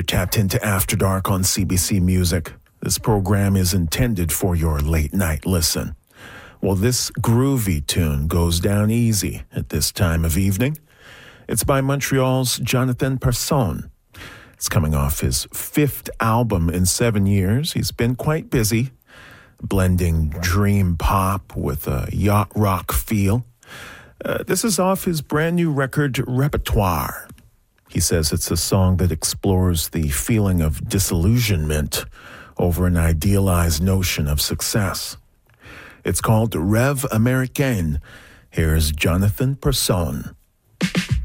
You're tapped into After Dark on CBC Music. This program is intended for your late night listen. Well, this groovy tune goes down easy at this time of evening. It's by Montreal's Jonathan Persson. It's coming off his 5th album in 7 years. He's been quite busy, blending dream pop with a yacht rock feel. This is off his brand new record, Repertoire. He says it's a song that explores the feeling of disillusionment over an idealized notion of success. It's called Rêve Américain. Here's Jonathan Persson.